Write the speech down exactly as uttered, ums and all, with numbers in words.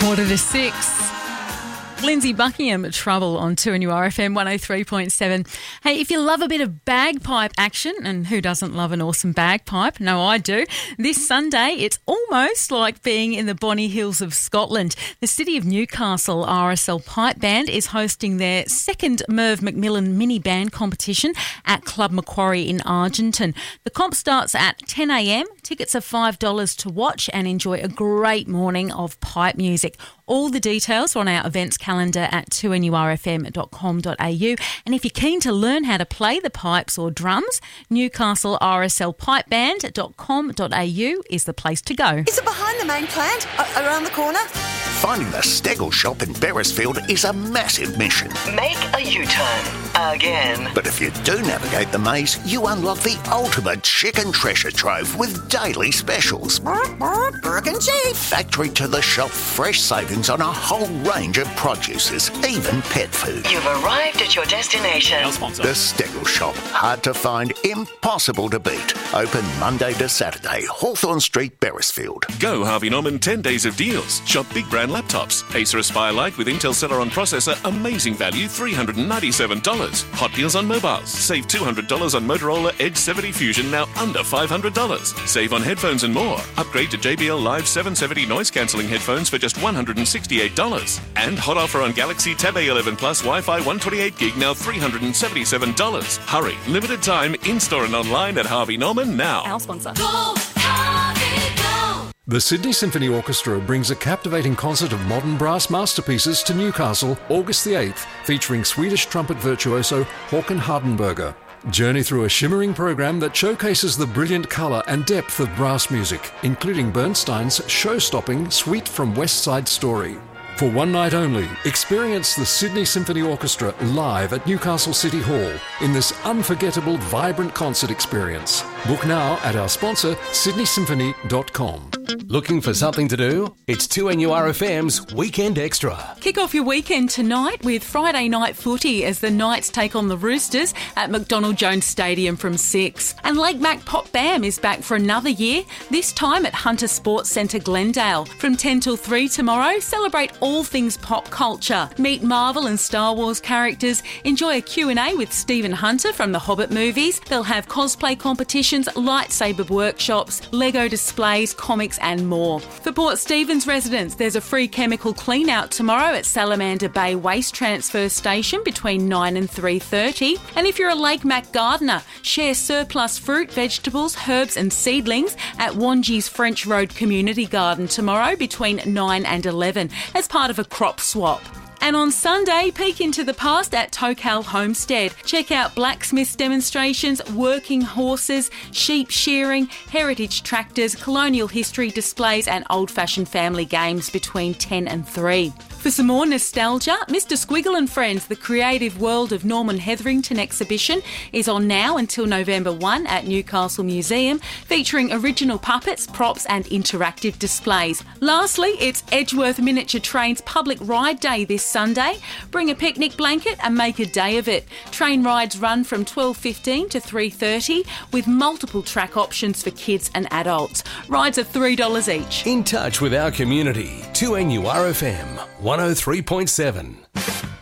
Quarter to six. Lindsay Buckingham, Trouble on two N U R F M one oh three point seven. Hey, if you love a bit of bagpipe action, and who doesn't love an awesome bagpipe? No, I do. This Sunday, it's almost like being in the Bonny Hills of Scotland. The City of Newcastle R S L Pipe Band is hosting their second Merv McMillan mini band competition at Club Macquarie in Argenton. The comp starts at ten a m. Tickets are five dollars to watch and enjoy a great morning of pipe music. All the details are on our events calendar at two N U R F M dot com dot a u. And if you're keen to learn how to play the pipes or drums, Newcastle R S L pipe band dot com dot a u is the place to go. Is it behind the main plant? A- around the corner? Finding the Stegel shop in Beresfield is a massive mission. Make a U-turn. Again. But if you do navigate the maze, you unlock the ultimate chicken treasure trove with daily specials. Burke and cheap. Factory to the shop, fresh savings on a whole range of produces, even pet food. You've arrived at your destination. The Stegel shop. Hard to find, impossible to beat. Open Monday to Saturday, Hawthorne Street, Beresfield. Go Harvey Norman ten days of deals. Shop big brand laptops. Acer Aspire Lite with Intel Celeron processor, amazing value, three hundred ninety-seven dollars. Hot deals on mobiles. Save two hundred dollars on Motorola Edge seventy Fusion, now under five hundred dollars. Save on headphones and more. Upgrade to J B L Live seven seventy noise cancelling headphones for just one hundred sixty-eight dollars. And hot offer on Galaxy Tab A eleven Plus Wi-Fi one twenty-eight gig, now three hundred seventy-seven dollars. Hurry, limited time, in-store and online at Harvey Norman now. Our sponsor. Go, Harvey, go! The Sydney Symphony Orchestra brings a captivating concert of modern brass masterpieces to Newcastle August the eighth, featuring Swedish trumpet virtuoso Håkan Hardenberger. Journey through a shimmering program that showcases the brilliant colour and depth of brass music, including Bernstein's show-stopping Suite from West Side Story. For one night only, experience the Sydney Symphony Orchestra live at Newcastle City Hall in this unforgettable, vibrant concert experience. Book now at our sponsor, sydney symphony dot com. Looking for something to do? It's two N U R F M's Weekend Extra. Kick off your weekend tonight with Friday night footy as the Knights take on the Roosters at McDonald Jones Stadium from six. And Lake Mac Pop Bam is back for another year, this time at Hunter Sports Centre Glendale. From ten till three tomorrow, celebrate all things pop culture. Meet Marvel and Star Wars characters, enjoy a Q and A with Stephen Hunter from the Hobbit movies. They'll have cosplay competitions, lightsaber workshops, Lego displays, comics and more. For Port Stephens residents, there's a free chemical clean out tomorrow at Salamander Bay Waste Transfer Station between nine and three thirty. And if you're a Lake Mac gardener, share surplus fruit, vegetables, herbs and seedlings at Wangee's French Road Community Garden tomorrow between nine and eleven as part of a crop swap. And on Sunday, peek into the past at Tocal Homestead. Check out blacksmiths demonstrations, working horses, sheep shearing, heritage tractors, colonial history displays and old-fashioned family games between ten and three. For some more nostalgia, Mister Squiggle and Friends, the creative world of Norman Hetherington exhibition is on now until November first at Newcastle Museum, featuring original puppets, props and interactive displays. Lastly, it's Edgeworth Miniature Trains Public Ride Day this Sunday. Bring a picnic blanket and make a day of it. Train rides run from twelve fifteen to three thirty with multiple track options for kids and adults. Rides are three dollars each. In touch with our community, two N U R F M one oh three point seven.